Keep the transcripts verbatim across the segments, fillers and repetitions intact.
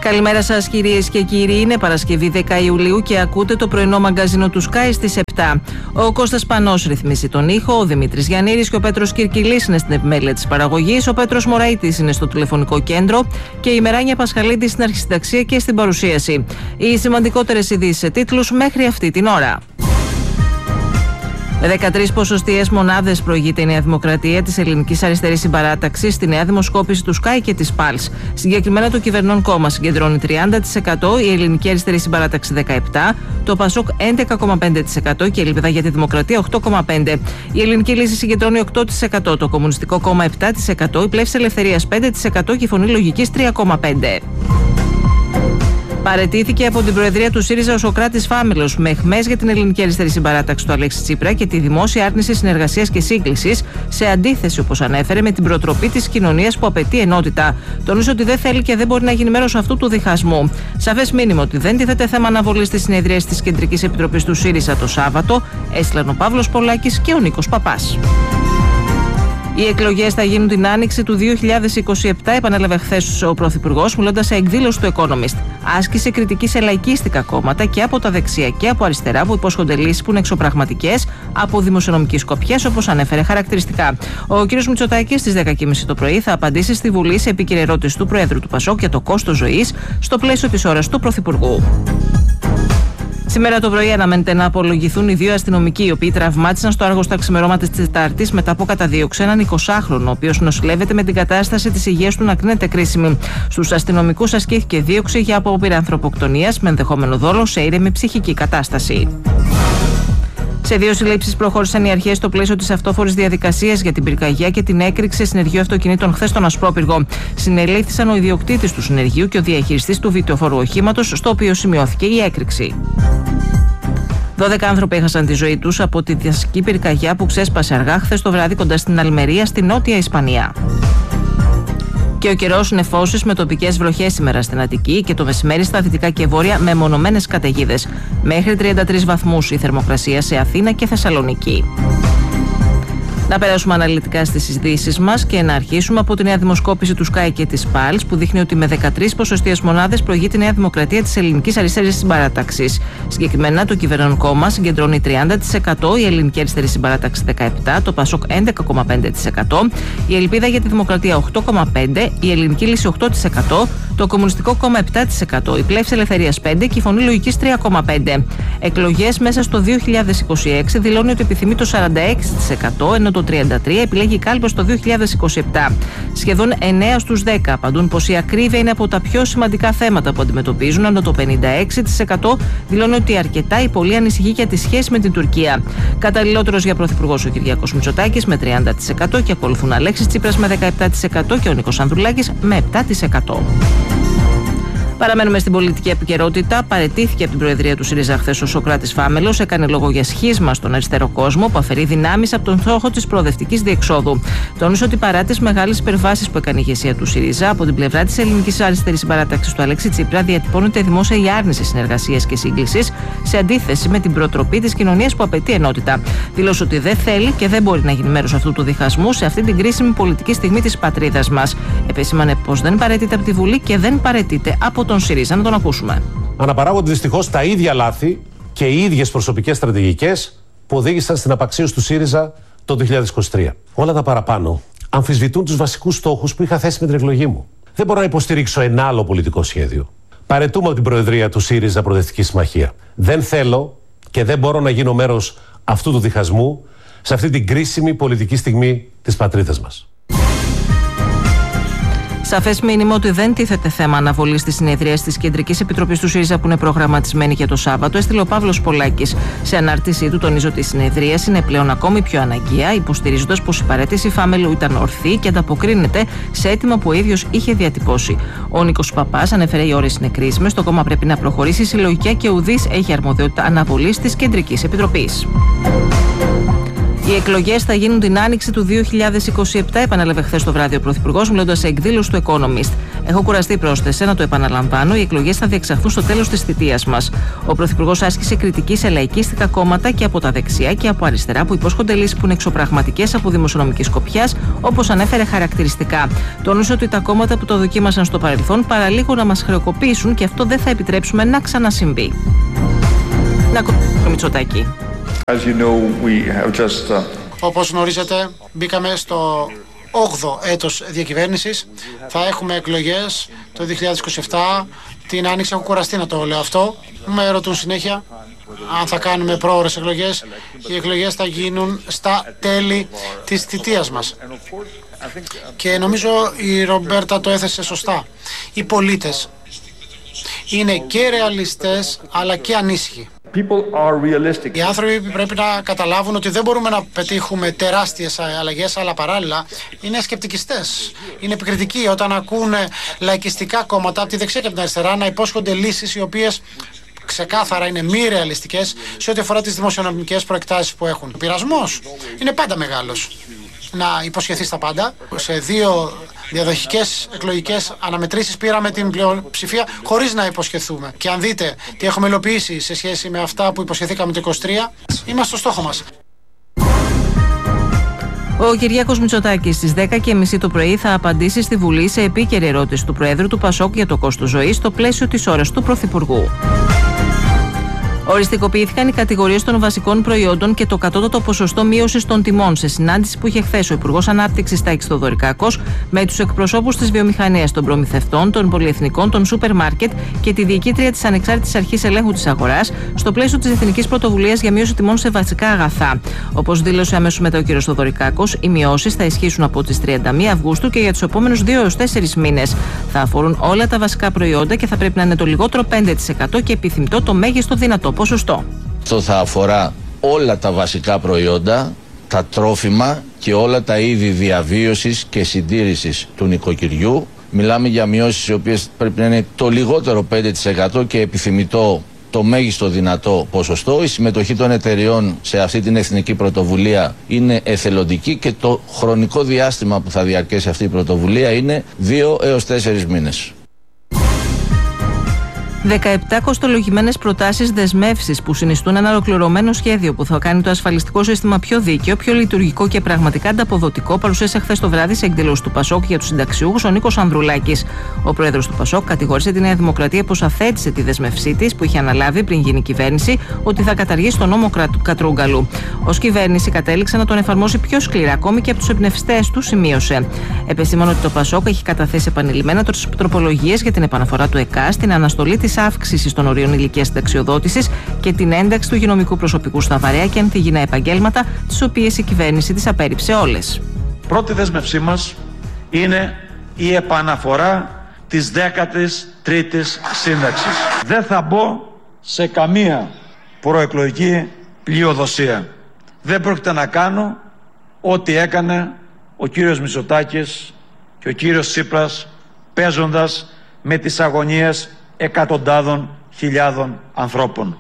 Καλημέρα σας κυρίες και κύριοι, είναι Παρασκευή δέκα Ιουλίου και ακούτε το πρωινό μαγκαζίνο του Sky στις επτά. Ο Κώστας Πανός ρυθμίζει τον ήχο, ο Δημήτρης Γιαννήρης και ο Πέτρος Κυρκυλής είναι στην επιμέλεια της παραγωγής, ο Πέτρος Μωραΐτης είναι στο τηλεφωνικό κέντρο και η Μεράνια Πασχαλίδη στην αρχισυνταξία και στην παρουσίαση. Οι σημαντικότερες ειδήσεις σε τίτλους μέχρι αυτή την ώρα. Με δεκατρείς ποσοστιαίες μονάδες προηγείται η Νέα Δημοκρατία της Ελληνικής Αριστερής Συμπαράταξης στη νέα δημοσκόπηση του Sky και της Pulse. Συγκεκριμένα το κυβερνών κόμμα συγκεντρώνει τριάντα τοις εκατό, η Ελληνική Αριστερή Συμπαράταξη δεκαεπτά τοις εκατό, το Πασόκ έντεκα κόμμα πέντε τοις εκατό και η Ελπίδα για τη Δημοκρατία οκτώ κόμμα πέντε τοις εκατό. Η Ελληνική Λύση συγκεντρώνει οκτώ τοις εκατό, το Κομμουνιστικό Κόμμα επτά τοις εκατό, η Πλεύση Ελευθερίας πέντε τοις εκατό και η Φωνή Λογικής τρία κόμμα πέντε τοις εκατό. Παραιτήθηκε από την Προεδρία του ΣΥΡΙΖΑ ο Σωκράτης Φάμελος με αιχμές για την Ελληνική Αριστερή Συμπαράταξη του Αλέξη Τσίπρα και τη δημόσια άρνηση συνεργασίας και σύγκλησης, σε αντίθεση, όπως ανέφερε, με την προτροπή της κοινωνίας που απαιτεί ενότητα. Τονίζει ότι δεν θέλει και δεν μπορεί να γίνει μέρος αυτού του διχασμού. Σαφές μήνυμα ότι δεν τίθεται θέμα αναβολής της συνεδρίας της Κεντρικής Επιτροπής του ΣΥΡΙΖΑ το Σάββατο, έστειλαν ο Παύλος Πολάκης και ο Νίκος Παπάς. Οι εκλογές θα γίνουν την άνοιξη του δύο χιλιάδες είκοσι επτά, επανέλαβε χθες ο Πρωθυπουργός, μιλώντας σε εκδήλωση του Economist. Άσκησε κριτική σε λαϊκίστικα κόμματα και από τα δεξιά και από αριστερά που υπόσχονται λύσεις που είναι εξωπραγματικές από δημοσιονομική σκοπιές, όπως ανέφερε χαρακτηριστικά. Ο κ. Μητσοτάκης στις δέκα και μισή το πρωί θα απαντήσει στη Βουλή σε επίκαιρη ερώτηση του Προέδρου του Πασόκ για το κόστος ζωής στο πλαίσιο της ώρας του Πρωθυπουργού. Σήμερα το πρωί αναμένεται να απολογηθούν οι δύο αστυνομικοί, οι οποίοι τραυμάτισαν στο Άργος τα ξημερώματα της Τετάρτης μετά από καταδίωξη έναν εικοσάχρονο, ο οποίος νοσηλεύεται με την κατάσταση της υγείας του να κρίνεται κρίσιμη. Στους αστυνομικούς ασκήθηκε δίωξη για απόπειρα ανθρωποκτονίας με ενδεχόμενο δόλο σε ήρεμη ψυχική κατάσταση. Σε δύο συλλήψεις προχώρησαν οι αρχές στο πλαίσιο της αυτόφορης διαδικασίας για την πυρκαγιά και την έκρηξη συνεργείου αυτοκινήτων χθες στον Ασπρόπυργο. Συνελήφθησαν ο ιδιοκτήτης του συνεργείου και ο διαχειριστής του βιτεοφόρου οχήματος, στο οποίο σημειώθηκε η έκρηξη. δώδεκα άνθρωποι έχασαν τη ζωή τους από τη δασική πυρκαγιά που ξέσπασε αργά χθες το βράδυ κοντά στην Αλμερία, στη Νότια Ισπανία. Και ο καιρός νεφώσεις με τοπικές βροχές σήμερα στην Αττική και το μεσημέρι στα δυτικά και βόρεια με μονομένες καταιγίδες. Μέχρι τριάντα τρεις βαθμούς η θερμοκρασία σε Αθήνα και Θεσσαλονίκη. Να περάσουμε αναλυτικά στις ειδήσεις μας και να αρχίσουμε από τη νέα δημοσκόπηση του Sky και της Pulse που δείχνει ότι με δεκατρείς ποσοστιαίες μονάδες προηγείται η Νέα Δημοκρατία της Ελληνικής Αριστερής Συμπαράταξης. Συγκεκριμένα το κυβερνών κόμμα συγκεντρώνει τριάντα τοις εκατό, η Ελληνική Αριστερή Συμπαράταξη δεκαεπτά τοις εκατό, το Πασόκ έντεκα κόμμα πέντε τοις εκατό, η Ελπίδα για τη Δημοκρατία οκτώ κόμμα πέντε τοις εκατό, η Ελληνική Λύση οκτώ τοις εκατό, το Κομμουνιστικό Κόμμα επτά τοις εκατό, η Πλεύση Ελευθερίας πέντε τοις εκατό και η Φωνή Λογικής τρία κόμμα πέντε τοις εκατό. Εκλογές μέσα στο δύο χιλιάδες είκοσι έξι δηλώνει ότι επιθυμεί το σαράντα έξι τοις εκατό, ενώ το τριάντα τρία τοις εκατό επιλέγει κάλπο στο δύο χιλιάδες είκοσι επτά. Σχεδόν εννέα στους δέκα απαντούν πως η ακρίβεια είναι από τα πιο σημαντικά θέματα που αντιμετωπίζουν, ενώ το πενήντα έξι τοις εκατό δηλώνει ότι αρκετά ή πολύ ανησυχεί για τη σχέση με την Τουρκία. Καταλληλότερος για πρωθυπουργός ο Κυριάκος Μητσοτάκης με τριάντα τοις εκατό και ακολουθούν Αλέξης Τσίπρας με δεκαεπτά τοις εκατό και ο Νίκος Ανδρουλάκης με επτά τοις εκατό. Παραμένουμε στην πολιτική επικαιρότητα. Παραιτήθηκε από την Προεδρία του ΣΥΡΙΖΑ χθες ο Σωκράτης Φάμελος. Έκανε λόγο για σχίσμα στον αριστερό κόσμο που αφαιρεί δυνάμεις από τον στόχο της προοδευτικής διεξόδου. Τόνισε ότι παρά τις μεγάλες υπερβάσεις που έκανε η ηγεσία του ΣΥΡΙΖΑ, από την πλευρά της Ελληνικής Αριστερής Συμπαράταξης του Αλέξη Τσίπρα διατυπώνεται δημόσια η άρνηση συνεργασίας και σύγκλησης, σε αντίθεση με την προτροπή της κοινωνίας που απαιτεί ενότητα. Δήλωσε ότι δεν θέλει και δεν μπορεί να γίνει μέρος αυτού του διχασμού σε αυτή την κρίσιμη πολιτική στιγμή της πατρίδας μας. Επεσήμανε πως δεν παραιτείται από τη Βουλή και δεν παραιτείται από τον ΣΥΡΙΖΑ. Να τον ακούσουμε. Αναπαράγονται δυστυχώς τα ίδια λάθη και οι ίδιες προσωπικές στρατηγικές που οδήγησαν στην απαξίωση του ΣΥΡΙΖΑ το δύο χιλιάδες είκοσι τρία. Όλα τα παραπάνω αμφισβητούν τους βασικούς στόχους που είχα θέσει με την εκλογή μου. Δεν μπορώ να υποστηρίξω ένα άλλο πολιτικό σχέδιο. Παραιτούμε από την Προεδρία του ΣΥΡΙΖΑ Προοδευτική Συμμαχία. Δεν θέλω και δεν μπορώ να γίνω μέρος αυτού του διχασμού σε αυτή την κρίσιμη πολιτική στιγμή της πατρίδας μας. Σαφές μήνυμα ότι δεν τίθεται θέμα αναβολής της συνεδρίας της Κεντρικής Επιτροπής του ΣΥΡΙΖΑ που είναι προγραμματισμένη για το Σάββατο, έστειλε ο Παύλος Πολάκης. Σε ανάρτησή του τονίζει ότι η συνεδρίαση είναι πλέον ακόμη πιο αναγκαία, υποστηρίζοντας πως η παραίτηση Φάμελου ήταν ορθή και ανταποκρίνεται σε αίτημα που ο ίδιος είχε διατυπώσει. Ο Νίκος Παπάς ανέφερε οι ώρες είναι κρίσιμες, το κόμμα πρέπει να προχωρήσει συλλογικά και ουδής έχει αρμοδιότητα αναβολής της Κεντρικής Επιτροπής. Οι εκλογές θα γίνουν την άνοιξη του δύο χιλιάδες είκοσι επτά, επανέλαβε χθες το βράδυ ο Πρωθυπουργός, μιλώντας σε εκδήλωση του Economist. Έχω κουραστεί, πρόσθεσε, να το επαναλαμβάνω. Οι εκλογές θα διεξαχθούν στο τέλος της θητείας μας. Ο Πρωθυπουργός άσκησε κριτική σε λαϊκίστικα κόμματα και από τα δεξιά και από αριστερά που υπόσχονται λύσεις που είναι εξωπραγματικές από δημοσιονομική σκοπιάς, όπως ανέφερε χαρακτηριστικά. Τόνισε ότι τα κόμματα που το δοκίμασαν στο παρελθόν παραλίγο να μας χρεοκοπήσουν και αυτό δεν θα επιτρέψουμε να ξανασυμβεί. Να ακούσουμε Μητσοτάκη. Όπως γνωρίζετε, μπήκαμε στο όγδοο έτος διακυβέρνησης. Θα έχουμε εκλογές το δύο χιλιάδες είκοσι επτά. Την άνοιξη έχω κουραστεί να το λέω αυτό. Με ρωτούν συνέχεια αν θα κάνουμε πρόωρες εκλογές. Οι εκλογές θα γίνουν στα τέλη της θητείας μας. Και νομίζω η Ρομπέρτα το έθεσε σωστά. Οι πολίτες είναι και ρεαλιστές αλλά και ανήσυχοι. Οι άνθρωποι πρέπει να καταλάβουν ότι δεν μπορούμε να πετύχουμε τεράστιες αλλαγές, αλλά παράλληλα είναι σκεπτικιστές. Είναι επικριτικοί όταν ακούνε λαϊκιστικά κόμματα από τη δεξιά και από την αριστερά να υπόσχονται λύσεις οι οποίες ξεκάθαρα είναι μη ρεαλιστικές σε ό,τι αφορά τις δημοσιονομικές προεκτάσεις που έχουν. Ο πειρασμός είναι πάντα μεγάλος. Να υποσχεθεί τα πάντα. Σε δύο διαδοχικές εκλογικές αναμετρήσεις πήραμε την πλειοψηφία χωρίς να υποσχεθούμε. Και αν δείτε τι έχουμε υλοποιήσει σε σχέση με αυτά που υποσχεθήκαμε το είκοσι τρία, είμαστε στο στόχο μας. Ο Κυριάκος Μητσοτάκης στις δέκα και μισή το πρωί θα απαντήσει στη Βουλή σε επίκαιρη ερώτηση του Προέδρου του Πασόκ για το κόστος ζωής στο πλαίσιο της ώρας του Πρωθυπουργού. Οριστικοποιήθηκαν οι κατηγορίες των βασικών προϊόντων και το κατώτατο ποσοστό μείωσης των τιμών σε συνάντηση που είχε χθες ο Υπουργός Ανάπτυξης Τάκης Θοδωρικάκος με τους εκπροσώπους της βιομηχανίας, των προμηθευτών, των πολυεθνικών, των σούπερ μάρκετ και τη διοικήτρια της Ανεξάρτητης Αρχής Ελέγχου της Αγοράς στο πλαίσιο της Εθνικής Πρωτοβουλίας για μείωση τιμών σε βασικά αγαθά. Όπως δήλωσε αμέσως μετά ο κ. Θοδωρικάκος, οι μειώσεις θα ισχύσουν από τις τριάντα μία Αυγούστου και για τους επόμενους δύο έως τέσσερις μήνες. Θα αφορούν όλα τα βασικά προϊόντα και θα πρέπει να είναι το λιγότερο πέντε τοις εκατό και επιθυμητό το μέγιστο δυνατό ποσοστό. Αυτό θα αφορά όλα τα βασικά προϊόντα, τα τρόφιμα και όλα τα είδη διαβίωσης και συντήρησης του νοικοκυριού. Μιλάμε για μειώσεις οι οποίες πρέπει να είναι το λιγότερο πέντε τοις εκατό και επιθυμητό το μέγιστο δυνατό ποσοστό. Η συμμετοχή των εταιριών σε αυτή την εθνική πρωτοβουλία είναι εθελοντική και το χρονικό διάστημα που θα διαρκέσει αυτή η πρωτοβουλία είναι δύο έως τέσσερις μήνες. δεκαεπτά κοστολογημένες προτάσεις δεσμεύσεις που συνιστούν ένα ολοκληρωμένο σχέδιο που θα κάνει το ασφαλιστικό σύστημα πιο δίκαιο, πιο λειτουργικό και πραγματικά ανταποδοτικό, παρουσίασε χθες το βράδυ σε εκδήλωση του Πασόκ για τους συνταξιούχους ο Νίκος Ανδρουλάκης. Ο πρόεδρος του Πασόκ κατηγόρησε τη Νέα Δημοκρατία πως αθέτησε τη δεσμευσή της που είχε αναλάβει πριν γίνει κυβέρνηση ότι θα καταργήσει τον νόμο Κατρούγκαλου. Ως κυβέρνηση κατέληξε να τον εφαρμόσει πιο σκληρά, ακόμη και από τους εμπνευστές του, σημείωσε. Επεσήμανε ότι το Πασόκ έχει καταθέσει επανειλημμένα τροπολογίες για την επαναφορά του ΕΚΑ, την αναστολή της αύξησης των ορίων ηλικίας συνταξιοδότησης και την ένταξη του υγειονομικού προσωπικού στα βαρέα και ανθυγιεινά επαγγέλματα, τις οποίες η κυβέρνηση τις απέρριψε όλες. Πρώτη δέσμευσή μας είναι η επαναφορά της δέκατης τρίτης σύνταξης. Δεν θα μπω σε καμία προεκλογική πλειοδοσία. Δεν πρόκειται να κάνω ό,τι έκανε ο κύριος Μητσοτάκης και ο κύριος Τσίπρας, παίζοντας με τις αγωνίες εκατοντάδων χιλιάδων ανθρώπων.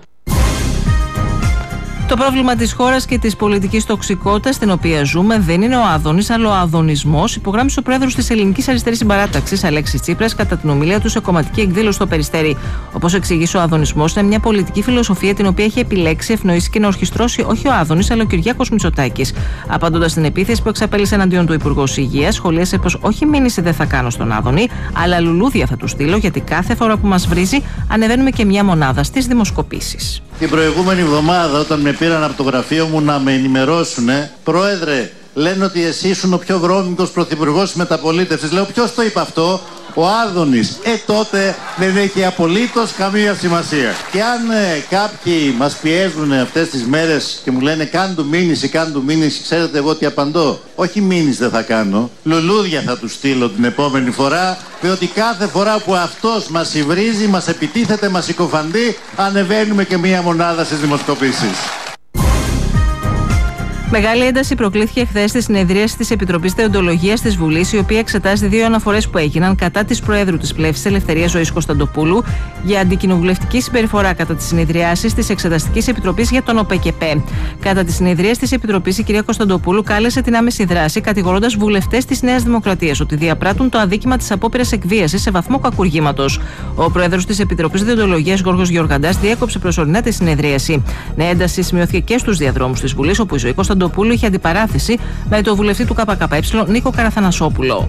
Το πρόβλημα της χώρας και της πολιτικής τοξικότητας στην οποία ζούμε δεν είναι ο Άδωνης, αλλά ο αδωνισμός, υπογράμμισε ο πρόεδρος της Ελληνικής Αριστερής Συμπαράταξης, Αλέξης Τσίπρας, κατά την ομιλία του σε κομματική εκδήλωση στο Περιστέρι. Όπως εξηγήσε, ο αδωνισμός είναι μια πολιτική φιλοσοφία την οποία έχει επιλέξει, ευνοήσει και να ορχιστρώσει όχι ο Άδωνης, αλλά ο Κυριάκος Μητσοτάκης. Απαντώντας στην επίθεση που εξαπέλυσε εναντίον του Υπουργός Υγείας, σχολίασε πως όχι μήνυση δεν θα κάνω στον Άδωνη, αλλά λουλούδια θα του στείλω, γιατί κάθε φορά που μας βρίζει ανεβαίνουμε και μια μονάδα στις δημοσκοπήσεις. Την προηγούμενη εβδομάδα, όταν με πήραν από το γραφείο μου να με ενημερώσουνε, πρόεδρε, λένε ότι εσύ ήσουν ο πιο βρώμικος πρωθυπουργός της μεταπολίτευσης. Λέω, ποιος το είπε αυτό? Ο Άδωνης. Ε, τότε δεν έχει απολύτως καμία σημασία. Και αν ε, κάποιοι μας πιέζουν αυτές τις μέρες και μου λένε κάν του μήνυση, κάν του μήνυση, ξέρετε εγώ τι απαντώ? Όχι μήνυση δεν θα κάνω. Λουλούδια θα του στείλω την επόμενη φορά, διότι κάθε φορά που αυτός μας υβρίζει, μας επιτίθεται, μας συκοφαντεί, ανεβαίνουμε και μία μονάδα στις δημοσκοπήσεις. Μεγάλη ένταση προκλήθηκε χθες στη συνεδρίαση της Επιτροπής Δεοντολογίας της Βουλής, η οποία εξετάζει δύο αναφορές που έγιναν κατά της Προέδρου της Πλεύσης Ελευθερίας Ζωής Κωνσταντοπούλου για αντικοινοβουλευτική συμπεριφορά κατά τις συνεδριάσεις της Εξεταστικής Επιτροπής για τον ΟΠΕΚΕΠΕ. Κατά τις συνεδρίες της Επιτροπής, η κυρία Κωνσταντοπούλου κάλεσε την άμεση δράση, κατηγορώντας βουλευτές της Νέας Δημοκρατίας ότι διαπράττουν το αδίκημα της απόπειρας εκβίασης σε βαθμό κακουργήματος. Ο Πρόεδρος της Επιτροπής Δεοντολογίας, Γιώργος Γιοργαντάς, διέκοψε προσωρινά τη συνεδρίαση. Νέα ένταση σημειώθηκε και στους διαδρόμους της Βουλής, όπου η Ζωή Κωνσταντοπούλου είχε αντιπαράθεση με το βουλευτή του ΚΚΕ Νίκο Καραθανασόπουλο.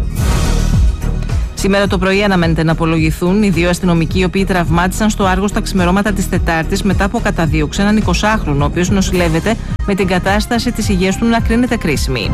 Σήμερα το πρωί αναμένεται να απολογηθούν οι δύο αστυνομικοί οι οποίοι τραυμάτισαν στο Άργος τα ξημερώματα της Τετάρτης μετά που καταδίωξε έναν εικοσάχρονο, ο οποίος νοσηλεύεται με την κατάσταση της υγείας του να κρίνεται κρίσιμη.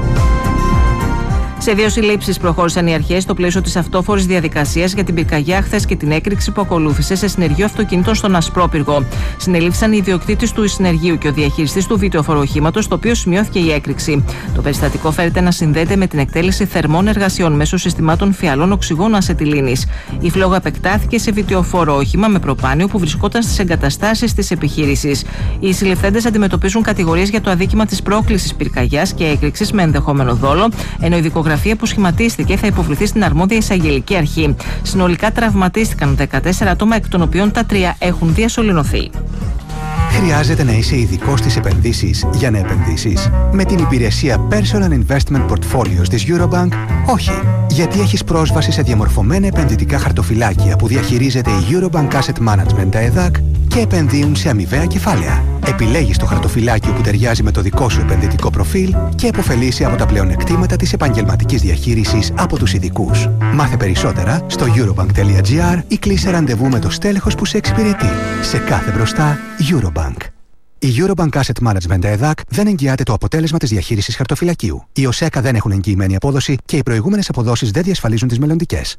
Σε δύο συλλήψεις προχώρησαν οι αρχές στο πλαίσιο της αυτόφορης διαδικασίας για την πυρκαγιά χθες και την έκρηξη που ακολούθησε σε συνεργείο αυτοκινήτων στον Ασπρόπυργο. Συνελήφθησαν οι ιδιοκτήτης του συνεργείου και ο διαχειριστής του βιτεοφοροχήματος, στο οποίο σημειώθηκε η έκρηξη. Το περιστατικό φέρεται να συνδέεται με την εκτέλεση θερμών εργασιών μέσω συστημάτων φιαλών οξυγόνου ασετιλίνης. Η φλόγα επεκτάθηκε σε βιτεοφόρο όχημα με προπάνιο που βρισκόταν στις εγκαταστάσεις της επιχείρησης. Οι συλληφθέντες αντιμετωπίζουν κατηγορίες για το αδίκημα της πρόκλησης πυρκαγιάς και έκρηξης με ενδεχόμενο δόλο, ενώ η δικογραφία που σχηματίστηκε θα υποβληθεί στην αρμόδια εισαγγελική αρχή. Συνολικά τραυματίστηκαν δεκατέσσερα άτομα, εκ των οποίων τα τρία έχουν διασωληνωθεί. Χρειάζεται να είσαι ειδικός στις επενδύσεις για να επενδύσεις? Με την υπηρεσία Personal Investment Portfolios της Eurobank, όχι. Γιατί έχεις πρόσβαση σε διαμορφωμένα επενδυτικά χαρτοφυλάκια που διαχειρίζεται η Eurobank Asset Management, τα ΕΔΑΚ, και επενδύουν σε αμοιβαία κεφάλαια. Επιλέγεις το χαρτοφυλάκιο που ταιριάζει με το δικό σου επενδυτικό προφίλ και επωφελείσαι από τα πλεονεκτήματα της επαγγελματικής διαχείρισης από τους ειδικούς. Μάθε περισσότερα στο eurobank.gr ή κλείσε ραντεβού με το στέλεχος που σε εξυπηρετεί. Σε κάθε μπροστά, Eurobank. Η Eurobank Asset Management ΕΔΑΚ δεν εγγυάται το αποτέλεσμα της διαχείρισης χαρτοφυλακίου. Οι ΟΣΕΚΑ δεν έχουν εγγυημένη απόδοση και οι προηγούμενες αποδόσεις δεν διασφαλίζουν τις μελλοντικές.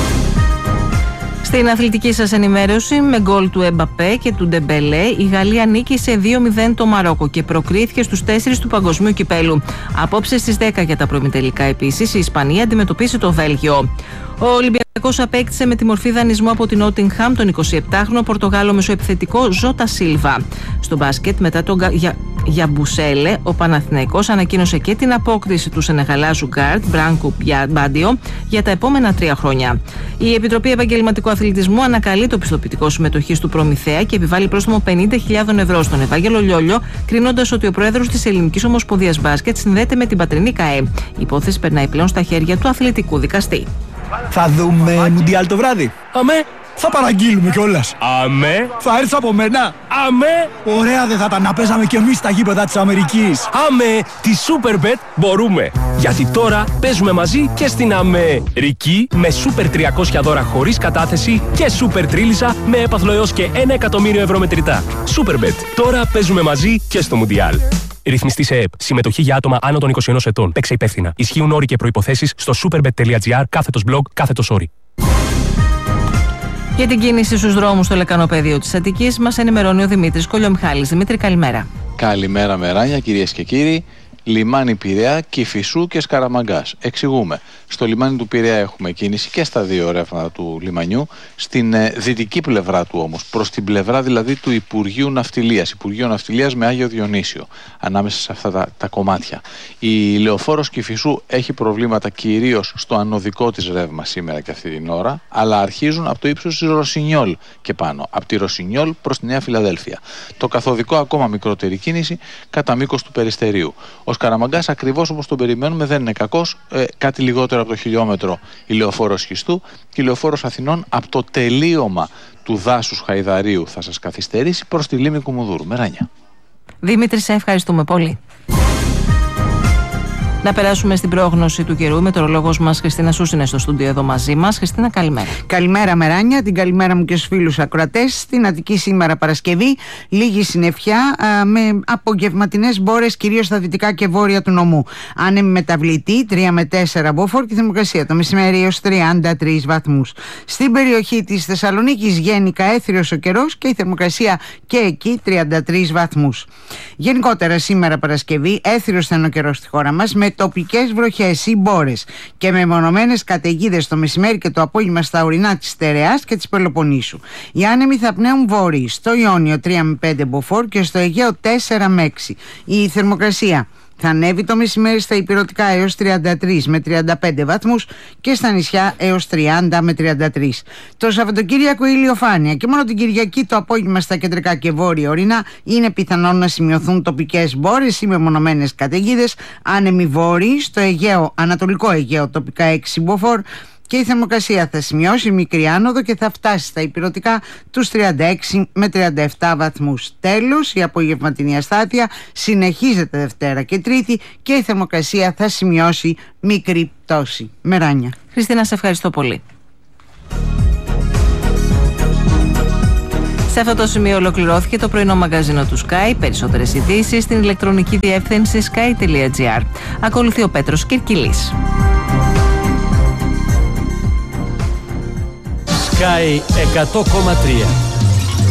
Στην αθλητική σας ενημέρωση, με γκολ του Εμπαπέ και του Ντεμπελέ, η Γαλλία νίκησε δύο μηδέν το Μαρόκο και προκρίθηκε στους τέσσερις του Παγκοσμίου Κυπέλου. Απόψε στις δέκα για τα προημιτελικά επίσης, η Ισπανία αντιμετωπίσει το Βέλγιο. Ο Ολυμπιακός απέκτησε με τη μορφή δανεισμού από την Νότιγχαμ τον εικοσιεπτάχρονο Πορτογάλο μεσοεπιθετικό Ζώτα Σίλβα. Στο μπάσκετ, μετά τον για... Γιαμπουσέλε, ο Παναθηναϊκός ανακοίνωσε και την απόκτηση του Σενεγαλάζου γκάρτ Μπράνκου Μπάντιο για τα επόμενα τρία χρόνια. Η Επιτροπή Επαγγελματικού Αθλητισμού ανακαλεί το πιστοποιητικό συμμετοχής του Προμηθέα και επιβάλλει πρόστιμο πενήντα χιλιάδες ευρώ στον Ευάγγελο Λιόλιο, κρίνοντας ότι ο πρόεδρος της Ελληνικής Ομοσπονδίας Μπάσκετ συνδέεται με την πατρινή ΚΑΕ. Η υπόθεση περνάει πλέον στα χέρια του αθλητικού δικαστή. Θα δούμε Μουντιάλ το βράδυ. Αμέ. Θα παραγγείλουμε κιόλας. Αμέ. Θα έρθεις από μένα. Αμέ. Ωραία δεν θα τα να παίζαμε κι εμείς στα γήπεδα της Αμερικής. Αμέ. Τη Superbet μπορούμε. Γιατί τώρα παίζουμε μαζί και στην Αμερική με Super τριακόσια δώρα χωρίς κατάθεση και Super Τρίλισσα με έπαθλο έως και ένα εκατομμύριο ευρώ μετρητά. Superbet. Τώρα παίζουμε μαζί και στο Μουντιάλ. Ρυθμιστή σε ΕΕΠ. Συμμετοχή για άτομα άνω των είκοσι ενός ετών. Παίξε υπεύθυνα. Ισχύουν όροι και προϋποθέσεις στο superbet.gr κάθετος blog κάθετος όροι. Για την κίνηση στους δρόμους στο λεκανοπέδιο της Αττικής μας ενημερώνει ο Δημήτρης Κολιομιχάλης. Δημήτρη, καλημέρα. Καλημέρα Μεράνια, κυρίες και κύριοι. Λιμάνι Πειραιά, Κηφισού και Σκαραμαγκάς. Εξηγούμε. Στο λιμάνι του Πειραιά έχουμε κίνηση και στα δύο ρεύματα του λιμανιού. Στην ε, δυτική πλευρά του όμως, προς την πλευρά δηλαδή του Υπουργείου Ναυτιλίας. Υπουργείο Ναυτιλίας με Άγιο Διονύσιο. Ανάμεσα σε αυτά τα, τα κομμάτια. Η λεωφόρος Κηφισού έχει προβλήματα κυρίως στο ανωδικό της ρεύμα σήμερα και αυτή την ώρα. Αλλά αρχίζουν από το ύψος της Ρωσινιόλ και πάνω. Από τη Ρωσινιόλ προς τη Νέα Φιλαδέλφια. Το καθοδικό ακόμα μικρότερη κίνηση κατά μήκος του Περιστερίου. Ο Σκαραμαγκάς, ακριβώς όπως τον περιμένουμε, δεν είναι κακός. Ε, κάτι λιγότερο από το χιλιόμετρο η λεωφόρος Σχιστού και η λεωφόρος Αθηνών από το τελείωμα του δάσους Χαϊδαρίου θα σας καθυστερήσει προς τη λίμνη Κουμουνδούρου. Μεράνια. Δημήτρη, σε ευχαριστούμε πολύ. Να περάσουμε στην πρόγνωση του καιρού. Η μετεωρολόγος μας Χριστίνα Σούς είναι στο στούντιο εδώ μαζί μας. Χριστίνα, καλημέρα. Καλημέρα, Μεράνια. Την καλημέρα μου και στους φίλους ακροατές. Στην Αττική σήμερα Παρασκευή, λίγη συννεφιά α, με απογευματινές μπόρες κυρίως στα δυτικά και βόρεια του νομού. Άνεμη μεταβλητή τρία με τέσσερα μποφόρ και θερμοκρασία το μεσημέρι έως τριάντα τρεις βαθμούς. Στην περιοχή της Θεσσαλονίκης γένικα έθριος ο καιρός και η θερμοκρασία και εκεί τριάντα τρεις βαθμούς. Γενικότερα σήμερα Παρασκευή, έθριος θα είναι ο καιρός στη χώρα μας με τοπικές βροχές ή μπόρες και με μονομένες καταιγίδες το μεσημέρι και το απόγευμα στα ορεινά της Στερεάς και της Πελοποννήσου. Οι άνεμοι θα πνέουν βόρειοι, στο Ιόνιο τρία με πέντε μποφόρ και στο Αιγαίο τέσσερα με έξι. Η θερμοκρασία Θα ανέβει το μεσημέρι στα ηπειρωτικά έως τριάντα τρεις με τριάντα πέντε βαθμούς και στα νησιά έως τριάντα με τριάντα τρεις. Το Σαββατοκύριακο ηλιοφάνεια και μόνο την Κυριακή το απόγευμα στα κεντρικά και βόρεια ορεινά είναι πιθανόν να σημειωθούν τοπικές μπόρες ή μεμονωμένες καταιγίδες. Άνεμοι βόρειοι, στο Αιγαίο, Ανατολικό Αιγαίο τοπικά έξι μποφόρ. Και η θερμοκρασία θα σημειώσει μικρή άνοδο και θα φτάσει στα ηπειρωτικά τους τριάντα έξι με τριάντα επτά βαθμούς. Τέλος, η απογευματινή αστάθεια συνεχίζεται Δευτέρα και Τρίτη και η θερμοκρασία θα σημειώσει μικρή πτώση. Μεράνια. Χριστίνα, σε ευχαριστώ πολύ. Σε αυτό το σημείο ολοκληρώθηκε το πρωινό μαγκαζίνο του Sky. Περισσότερες ειδήσεις στην ηλεκτρονική διεύθυνση sky τελεία gr. Ακολουθεί ο Πέτρος Κυρκυλής. Sky εκατό κόμμα τρία.